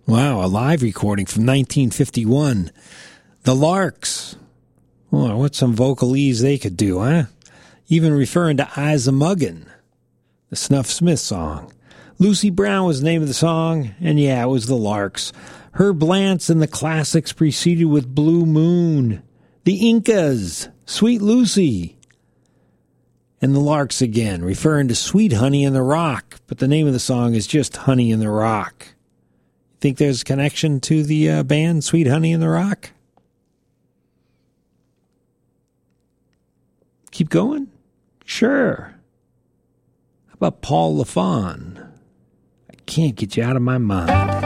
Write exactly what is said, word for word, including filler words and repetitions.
Wow, a live recording from nineteen fifty-one. The Larks. Oh, what some vocalese they could do, huh? Even referring to Eyes a Muggin', the Snuff Smith song. Lucy Brown was the name of the song, and yeah, it was the Larks. Herb Lance and the Classics preceded with Blue Moon. The Incas, Sweet Lucy. And the Larks again, referring to Sweet Honey in the Rock, but the name of the song is just Honey in the Rock. Think there's a connection to the uh, band Sweet Honey in the Rock? Keep going? Sure. How about Paul LaFawn? I can't get you out of my mind.